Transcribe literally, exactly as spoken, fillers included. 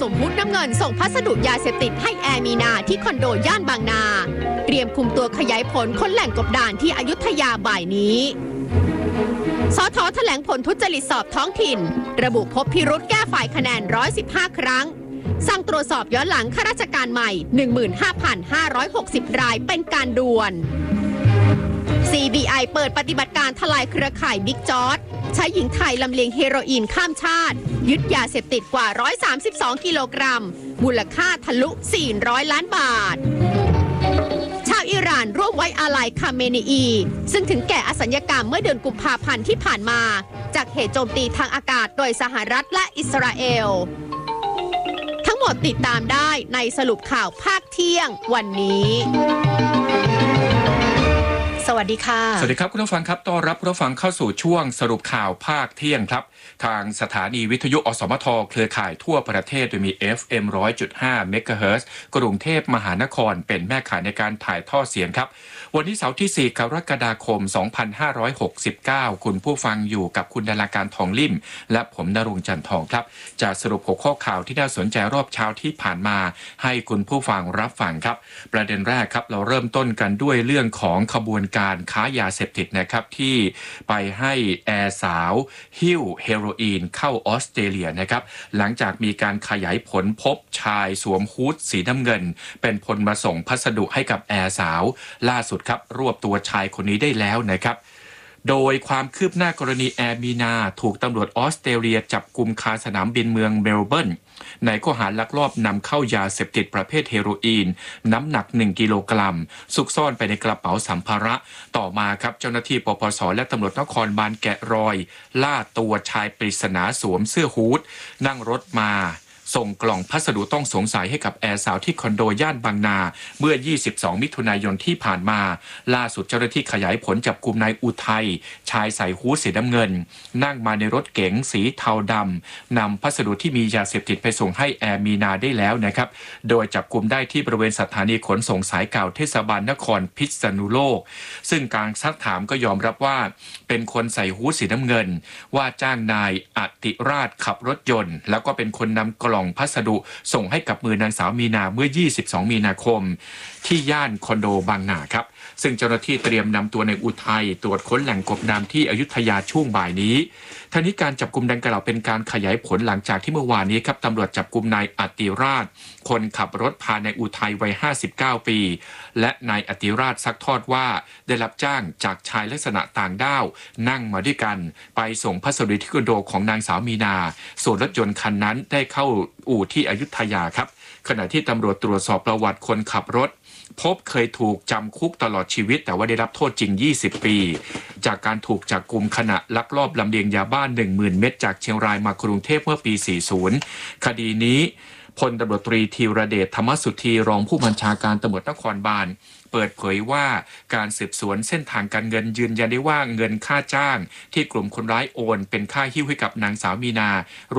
สมมุติน้ำเงินส่งพัสดุยาเสพติดให้แอร์มีนาที่คอนโดย่านบางนาเตรียมคุมตัวขยายผลค้นแหล่งกบดานที่อยุธยาบ่ายนี้สท.แถลงผลทุจริตสอบท้องถิ่นระบุพบพิรุธแก้ฝ่ายคะแนนหนึ่งร้อยสิบห้าครั้งสั่งตรวจสอบย้อนหลังข้าราชการใหม่ หนึ่งหมื่นห้าพันห้าร้อยหกสิบ รายเป็นการด่วน ซี บี ไอ เปิดปฏิบัติการทลายเครือข่ายบิ๊กจอร์จใช้หญิงไทยลำเลียงเฮโรอีนข้ามชาติยึดยาเสพติดกว่าหนึ่งร้อยสามสิบสองกิโลกรัมมูลค่าทะลุสี่ร้อยล้านบาทชาวอิหร่านร่วมไว้อาลัยคาเมนีอีซึ่งถึงแก่อสัญญกรรมเมื่อเดือนกุมภาพันธ์ที่ผ่านมาจากเหตุโจมตีทางอากาศโดยสหรัฐและอิสราเอลทั้งหมดติดตามได้ในสรุปข่าวภาคเที่ยงวันนี้สวัสดีค่ะสวัสดีครับคุณผู้ฟังครับต้อนรับคุณผู้ฟังเข้าสู่ช่วงสรุปข่าวภาคเที่ยงครับทางสถานีวิทยุอสมทเครือข่ายทั่วประเทศโดยมี เอฟ เอ็ม หนึ่งร้อยจุดห้า เมกะเฮิรตซ์กรุงเทพมหานครเป็นแม่ข่ายในการถ่ายทอดเสียงครับวันนี้เสาร์ที่สี่กรกฎาคมสองพันห้าร้อยหกสิบเก้าคุณผู้ฟังอยู่กับคุณดาราการทองลิ่มและผมณรงค์จันทร์ทองครับจะสรุปหัวข้อข่าวที่น่าสนใจรอบเช้าที่ผ่านมาให้คุณผู้ฟังรับฟังครับประเด็นแรกครับเราเริ่มต้นกันด้วยเรื่องของขบวนการค้ายาเสพติดนะครับที่ไปให้แอร์สาวหิ้วเฮโรอีนเข้าออสเตรเลียนะครับหลังจากมีการขยายผลพบชายสวมฮู้ดสีน้ำเงินเป็นคนมาส่งพัสดุให้กับแอร์สาวล่าสุดครับรวบตัวชายคนนี้ได้แล้วนะครับโดยความคืบหน้ากรณีแอร์มีนาถูกตำรวจออสเตรเลียจับกุมคาสนามบินเมืองเมลเบิร์นในข้อหาลักลอบนำเข้ายาเสพติดประเภทเฮโรอีนน้ำหนักหนึ่งกิโลกรัมซุกซ่อนไปในกระเป๋าสัมภาระต่อมาครับเจ้าหน้าที่ปปสและตำรวจนครบาลแกะรอยล่าตัวชายปริศนาสวมเสื้อฮู้ดนั่งรถมาส่งกล่องพัสดุต้องสงสัยให้กับแอร์สาวที่คอนโดย่านบางนาเมื่อยี่สิบสองมิถุนายนที่ผ่านมาล่าสุดเจ้าหน้าที่ขยายผลจับกุมนายอุทัยชายใส่ฮู้ดสีน้ำเงินนั่งมาในรถเก๋งสีเทาดำนำพัสดุที่มียาเสพติดไปส่งให้แอร์มีนาได้แล้วนะครับโดยจับกุมได้ที่บริเวณสถานีขนส่งสายเก่าเทศบาลนครพิษณุโลกซึ่งการซักถามก็ยอมรับว่าเป็นคนใส่ฮู้ดสีน้ำเงินว่าจ้างนายอติราชขับรถยนต์แล้วก็เป็นคนนำกล่องพัสดุส่งให้กับมือนางสาวมีนาเมื่อยี่สิบสองมีนาคมที่ย่านคอนโดบางนาครับซึ่งเจ้าหน้าที่เตรียมนำตัวในอุทัยตรวจค้นแหล่งกบดานที่อยุธยาช่วงบ่ายนี้ทั้งนี้การจับกุมดังกล่าวเป็นการขยายผลหลังจากที่เมื่อวานนี้ครับตำรวจจับกุมนายอติราชคนขับรถพาในอุทัยวัยห้าสิบเก้าปีและนายอติราชซักทอดว่าได้รับจ้างจากชายลักษณะต่างด้าวนั่งมาด้วยกันไปส่งพัสดุที่คอนโดของนางสาวมีนาส่วนรถยนต์คันนั้นได้เข้าอู่ที่อยุธยาครับขณะที่ตำรวจตรวจสอบประวัติคนขับรถพบเคยถูกจำคุกตลอดชีวิตแต่ว่าได้รับโทษจริงยี่สิบปีจากการถูกจับกุมขณะลักลอบลำเลียงยาบ้าน หนึ่งหมื่น เม็ดจากเชียงรายมากรุงเทพเมื่อปีสี่สิบคดีนี้พลตำรวจตรีธีรเดชธรรมสุทธีรองผู้บัญชาการตำรวจนครบาลเปิดเผยว่าการสืบสวนเส้นทางการเงินยืนยันได้ว่าเงินค่าจ้างที่กลุ่มคนร้ายโอนเป็นค่าหิ้วให้กับนางสาวมีนา